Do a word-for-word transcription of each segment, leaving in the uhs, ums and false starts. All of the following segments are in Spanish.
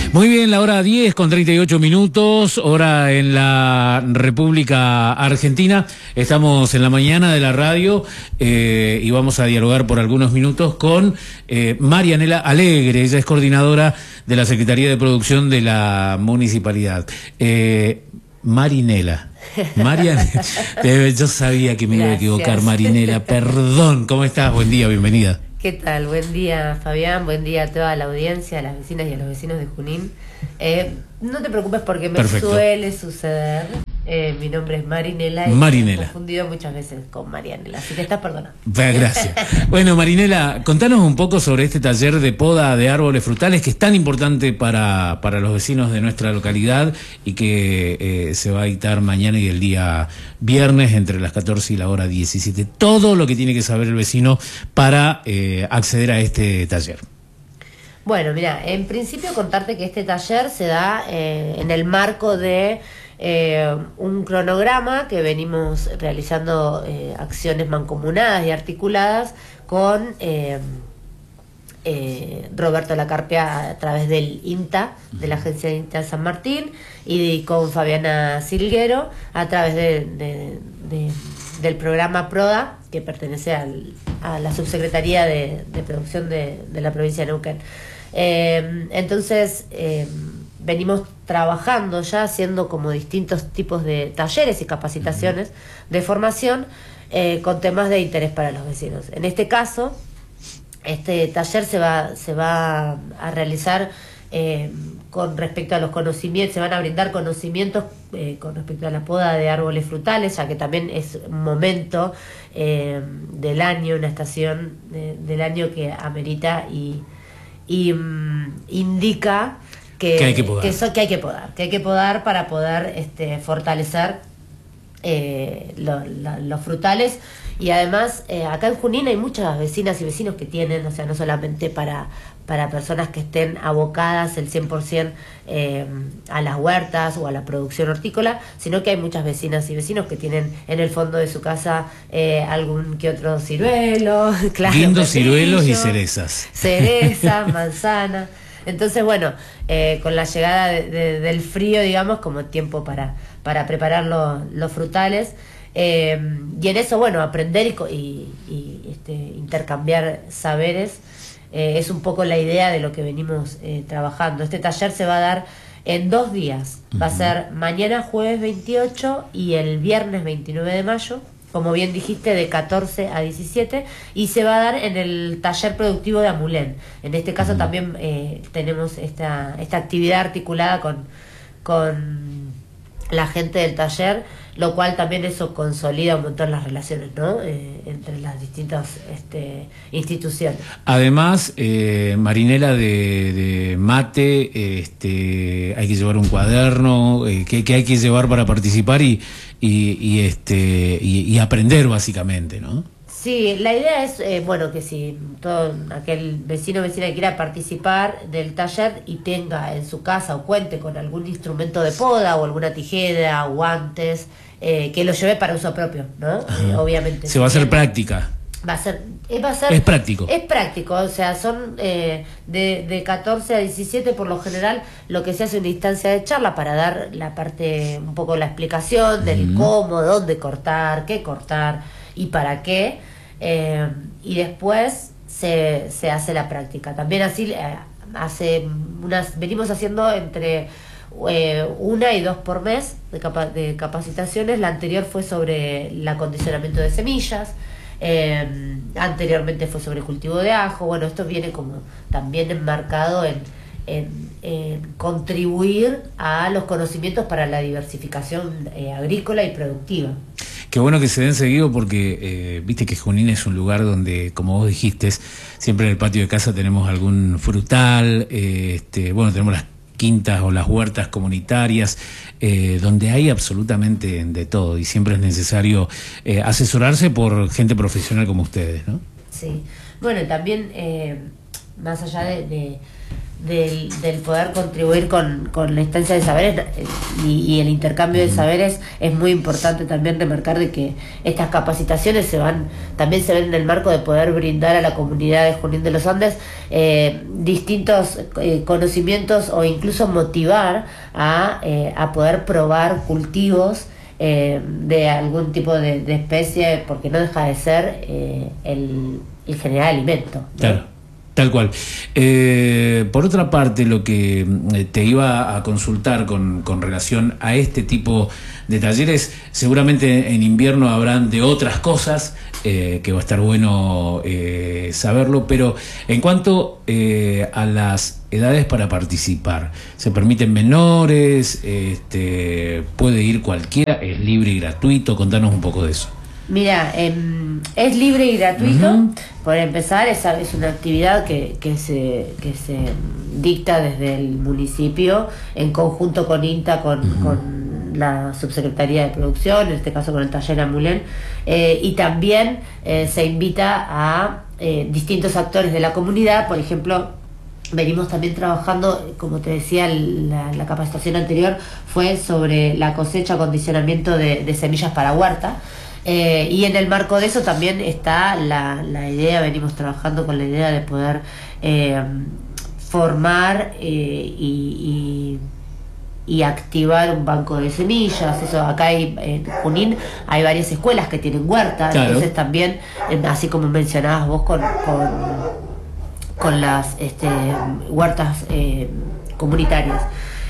Muy bien, la hora diez con treinta y ocho minutos, hora en la República Argentina. Estamos en la mañana de la radio eh, y vamos a dialogar por algunos minutos con eh, Marianela Alegre. Ella es coordinadora de la Secretaría de Producción de la Municipalidad. Eh, Marinela. Marianela. Eh, yo sabía que me iba a equivocar, Marinela. Perdón. ¿Cómo estás? Buen día, bienvenida. ¿Qué tal? Buen día, Fabián, buen día a toda la audiencia, a las vecinas y a los vecinos de Junín. Eh, no te preocupes porque me Perfecto. suele suceder. Eh, mi nombre es Marinela y Marinela. me he confundido muchas veces con Marianela, así que estás perdonada. Gracias. Bueno, Marinela, contanos un poco sobre este taller de poda de árboles frutales que es tan importante para, para los vecinos de nuestra localidad y que eh, se va a dictar mañana y el día viernes entre las catorce y la hora diecisiete. Todo lo que tiene que saber el vecino para eh, acceder a este taller. Bueno, mira, en principio contarte que este taller se da eh, en el marco de Eh, un cronograma que venimos realizando eh, acciones mancomunadas y articuladas con eh, eh, Roberto Lacarpia a través del INTA, de la agencia INTA San Martín, y con Fabiana Silguero a través de, de, de, del programa PRODA, que pertenece al, a la subsecretaría de, de producción de, de la provincia de Neuquén. Eh, entonces, eh, venimos trabajando ya haciendo como distintos tipos de talleres y capacitaciones de formación eh, con temas de interés para los vecinos. En este caso, este taller se va, se va a realizar eh, con respecto a los conocimientos, se van a brindar conocimientos eh, con respecto a la poda de árboles frutales, ya que también es un momento eh, del año, una estación de, del año que amerita y, y um, indica Que, que hay que podar, que, eso, que hay que podar, que hay que podar para poder este, fortalecer eh, lo, lo, los frutales. Y además eh, acá en Junín hay muchas vecinas y vecinos que tienen, o sea, no solamente para, para personas que estén abocadas el cien por ciento eh, a las huertas o a la producción hortícola, sino que hay muchas vecinas y vecinos que tienen en el fondo de su casa eh, algún que otro ciruelo, claro, lindos ciruelos y cerezas, cerezas, manzana. Entonces, bueno, eh, con la llegada de, de, del frío, digamos, como tiempo para, para preparar lo, los frutales, eh, y en eso, bueno, aprender y, y, y este, intercambiar saberes, eh, es un poco la idea de lo que venimos eh, trabajando. Este taller se va a dar en dos días, va a ser mañana jueves veintiocho y el viernes veintinueve de mayo, como bien dijiste, de catorce a diecisiete, y se va a dar en el taller productivo de Amulén. En este caso uh-huh. también eh, tenemos esta, esta actividad articulada con, con la gente del taller, lo cual también eso consolida un montón las relaciones, ¿no? Eh, entre las distintas este, instituciones. Además, eh, Marinela, de, de mate, este, hay que llevar un cuaderno, eh, que, que hay que llevar para participar y, y, y, este, y, y aprender básicamente, ¿no? Sí, la idea es, eh, bueno, que si todo aquel vecino o vecina que quiera participar del taller y tenga en su casa o cuente con algún instrumento de poda o alguna tijera, guantes, eh, que lo lleve para uso propio, ¿no? Eh, obviamente. Se va a hacer práctica. Va a ser, eh, va a ser, es práctico. Es práctico, o sea, son eh, de, de catorce a diecisiete por lo general lo que se hace una instancia de charla para dar la parte, un poco la explicación del uh-huh. cómo, dónde cortar, qué cortar y para qué. Eh, y después se, se hace la práctica. También así eh, hace unas, venimos haciendo entre eh, una y dos por mes de, capa, de capacitaciones. La anterior fue sobre el acondicionamiento de semillas, eh, anteriormente fue sobre cultivo de ajo. Bueno, esto viene como también enmarcado en, en, en contribuir a los conocimientos para la diversificación eh, agrícola y productiva. Qué bueno que se den seguido porque eh, viste que Junín es un lugar donde, como vos dijiste, siempre en el patio de casa tenemos algún frutal, eh, este, bueno, tenemos las quintas o las huertas comunitarias, eh, donde hay absolutamente de todo y siempre es necesario eh, asesorarse por gente profesional como ustedes, ¿no? Sí, bueno, también eh, más allá de, de del, del poder contribuir con, con la instancia de saberes y, y el intercambio de saberes, es muy importante también remarcar de que estas capacitaciones se van también se ven en el marco de poder brindar a la comunidad de Junín de los Andes eh, distintos eh, conocimientos, o incluso motivar a, eh, a poder probar cultivos eh, de algún tipo de, de especie, porque no deja de ser eh, el, el generar alimento, ¿no? Claro. Tal cual. Eh, por otra parte, lo que te iba a consultar con, con relación a este tipo de talleres, seguramente en invierno habrán de otras cosas, eh, que va a estar bueno eh, saberlo, pero en cuanto eh, a las edades para participar, ¿se permiten menores? Este, ¿puede ir cualquiera? ¿Es libre y gratuito? Contanos un poco de eso. Mira, eh, es libre y gratuito. Uh-huh. Por empezar, es, es una actividad que, que, se, que se dicta desde el municipio en conjunto con INTA, con, uh-huh. con la Subsecretaría de Producción, en este caso con el taller Amulén, eh, y también eh, se invita a eh, distintos actores de la comunidad. Por ejemplo, venimos también trabajando, como te decía, la, la capacitación anterior fue sobre la cosecha, acondicionamiento de, de semillas para huerta. Eh, y en el marco de eso también está la, la idea, venimos trabajando con la idea de poder eh, formar eh, y, y, y activar un banco de semillas. Eso acá hay, en Junín hay varias escuelas que tienen huertas, claro. Entonces también, así como mencionabas vos con, con, con las este, huertas eh, comunitarias.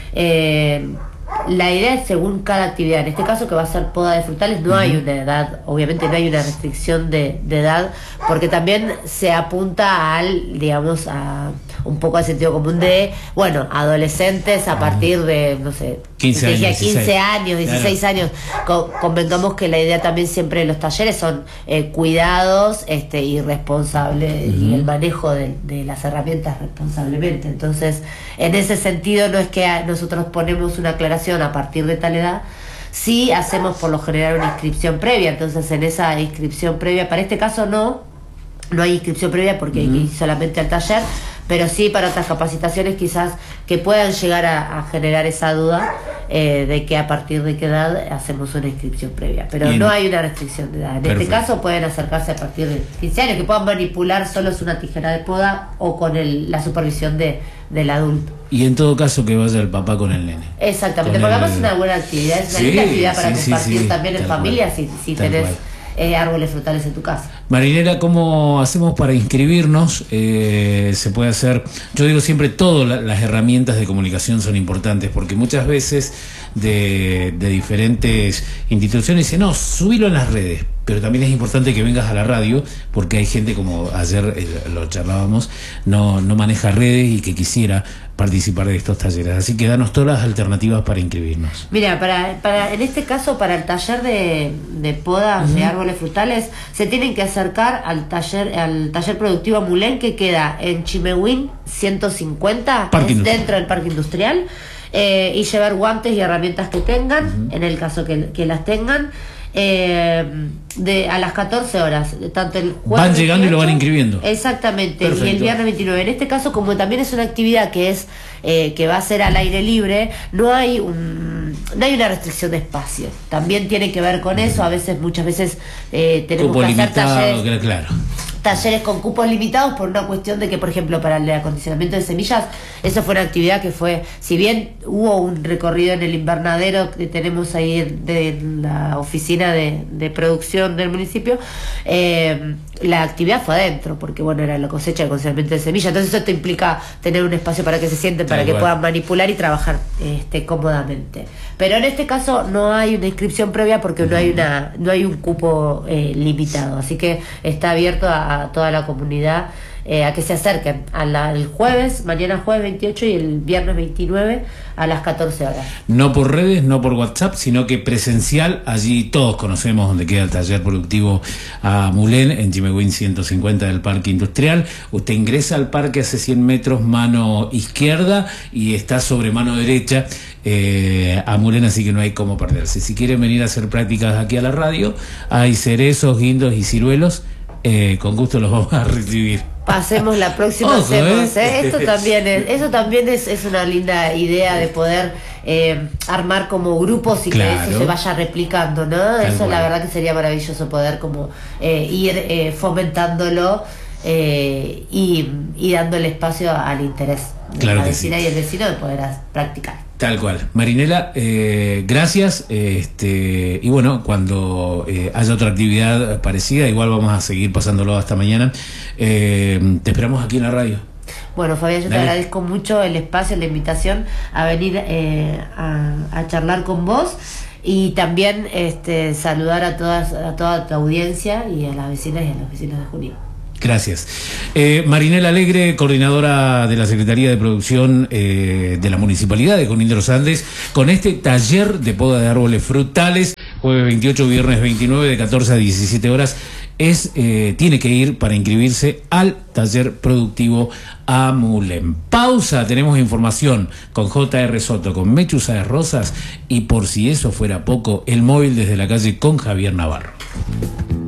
Eh, La idea es según cada actividad. En este caso, que va a ser poda de frutales, no hay una edad, obviamente no hay una restricción de, de edad, porque también se apunta al, digamos, a un poco al sentido común de, bueno, adolescentes a partir de, no sé, quince años, quince años, dieciséis claro. años. Con, convengamos que la idea también siempre de los talleres son eh, cuidados este, y responsables, uh-huh. y el manejo de, de las herramientas responsablemente. Entonces, en ese sentido, no es que nosotros ponemos una aclaración a partir de tal edad, sí hacemos por lo general una inscripción previa. Entonces, en esa inscripción previa, para este caso no, no hay inscripción previa porque uh-huh. hay que ir solamente al taller, pero sí para otras capacitaciones quizás que puedan llegar a, a generar esa duda eh, de que a partir de qué edad hacemos una inscripción previa, pero Bien. no hay una restricción de edad. En Perfecto. este caso pueden acercarse a partir de quince años, que puedan manipular solo es una tijera de poda o con el, la supervisión de, del adulto. Y en todo caso que vaya el papá con el nene. Exactamente, porque además es una buena actividad, es una sí, linda actividad para sí, compartir sí, sí, también en familia, cual, si, si tenés eh, árboles frutales en tu casa. Marinela, ¿cómo hacemos para inscribirnos? Eh, se puede hacer, yo digo siempre, todas las herramientas de comunicación son importantes, porque muchas veces de, de diferentes instituciones dicen, no, subilo en las redes, pero también es importante que vengas a la radio, porque hay gente, como ayer eh, lo charlábamos, no, no maneja redes y que quisiera participar de estos talleres. Así que danos todas las alternativas para inscribirnos. Mira, para, para en este caso, para el taller de, de poda uh-huh. de árboles frutales, se tienen que acercar al taller al taller productivo Amulén, que queda en Chimehuín ciento cincuenta, es dentro del Parque Industrial, eh, y llevar guantes y herramientas que tengan, uh-huh. en el caso que, que las tengan. Eh, de a las catorce horas, tanto el jueves van llegando veintiocho, y lo van inscribiendo. Exactamente. Perfecto. Y el viernes veintinueve. En este caso, como también es una actividad que es eh, que va a ser al aire libre, no hay un no hay una restricción de espacio. También tiene que ver con eso. A veces, muchas veces eh, tenemos Cupo que hacer limitado, talleres, claro. talleres con cupos limitados por una cuestión de que, por ejemplo, para el acondicionamiento de semillas, eso fue una actividad que fue, si bien hubo un recorrido en el invernadero que tenemos ahí de la oficina de, de producción del municipio, eh, la actividad fue adentro, porque bueno, era la cosecha y el acondicionamiento de semillas. Entonces esto implica tener un espacio para que se sienten, para que puedan manipular y trabajar este, cómodamente. Pero en este caso no hay una inscripción previa porque no hay una no hay un cupo eh, limitado, así que está abierto a, a toda la comunidad eh, a que se acerquen a la, el jueves, mañana jueves veintiocho y el viernes veintinueve a las catorce horas. No por redes, no por WhatsApp, sino que presencial. Allí todos conocemos donde queda el taller productivo Amulén, en Chimehuín ciento cincuenta del Parque Industrial. Usted ingresa al parque hace cien metros, mano izquierda, y está sobre mano derecha eh, Amulén, así que no hay cómo perderse. Si quieren venir a hacer prácticas aquí a la radio, hay cerezos, guindos y ciruelos, eh, con gusto los vamos a recibir. Pasemos la próxima, Ojo, hacemos, ¿eh? ¿eh? Esto también es, eso también es, es una linda idea de poder eh, armar como grupos y Claro. que eso se vaya replicando, ¿no? Tal Eso cual. la verdad que sería maravilloso poder como eh, ir eh, fomentándolo eh, y, y dándole espacio al interés de Claro la que vecina sí. y el vecino de poder as- practicar. Tal cual. Marinela, eh, gracias. Este, y bueno, cuando eh, haya otra actividad parecida, igual vamos a seguir pasándolo hasta mañana. Eh, te esperamos aquí en la radio. Bueno, Fabián, yo Dale. te agradezco mucho el espacio, la invitación a venir eh, a, a charlar con vos y también este, saludar a todas a toda tu audiencia y a las vecinas y a los vecinos de Junín. Gracias. Eh, Marinela Alegre, coordinadora de la Secretaría de Producción eh, de la Municipalidad de Junín de los Andes, con este taller de poda de árboles frutales, jueves veintiocho, viernes veintinueve, de catorce a diecisiete horas. Es, eh, tiene que ir para inscribirse al taller productivo Amulem. Pausa, tenemos información con J R Soto, con Mechu Sáez Rosas y por si eso fuera poco, el móvil desde la calle con Javier Navarro.